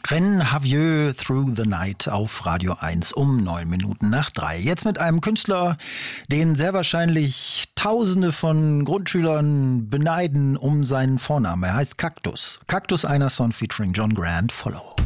Ren Havieux Through the Night auf Radio 1 um 3:09. Jetzt mit einem Künstler, den sehr wahrscheinlich Tausende von Grundschülern beneiden um seinen Vornamen. Er heißt Cactus. Cactus, einer Song featuring John Grant, Follow.